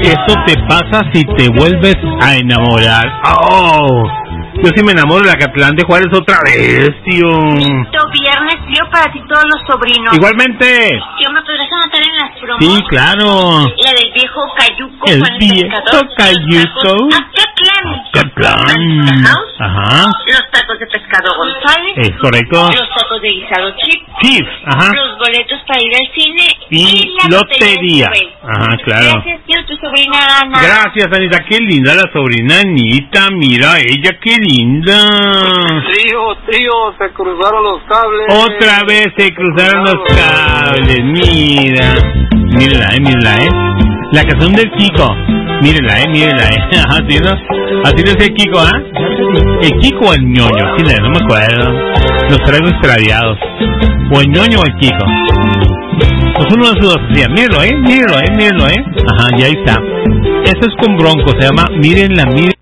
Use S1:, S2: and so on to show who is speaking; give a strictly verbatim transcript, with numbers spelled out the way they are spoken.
S1: Eso te pasa si te vuelves a enamorar. ¡Oh! Yo sí me enamoro de la Catlán de Juárez otra vez, tío.
S2: Listo, viernes, tío, para ti todos los sobrinos.
S1: Igualmente.
S2: Tío, ¿me podrás anotar en las promos?
S1: Sí, claro.
S2: La del viejo Cayuco.
S1: El
S2: con el
S1: viejo
S2: pescador,
S1: Cayuco.
S2: Acatlán.
S1: Catlán. Ajá.
S2: Los tacos de pescado González.
S1: Es correcto.
S2: Los tacos de guisado chip.
S1: Chip, ajá.
S2: Los boletos para ir al cine.
S1: Y,
S2: y la
S1: lotería.
S2: lotería.
S1: Ajá, claro.
S2: Gracias, tío, tu sobrina Ana.
S1: Gracias, Anita. Qué linda la sobrina Anita. Mira ella, qué linda.
S3: Tío, tío, se cruzaron los cables.
S1: Otra vez se cruzaron los cables. Mira. Mírala, eh, mírala, eh. La canción del Kiko. Mírala, eh, mírala, eh. Así no, así no es el Kiko, ¿ah? ¿eh? ¿El Kiko o el ñoño? Sí, no me acuerdo. Los traigo extraviados. O el ñoño o el Kiko. Pues uno de esos dos decía, míralo, eh, míralo, eh, míralo, eh. Ajá, y ahí está. Esto es con Bronco, se llama Mírenla, miren.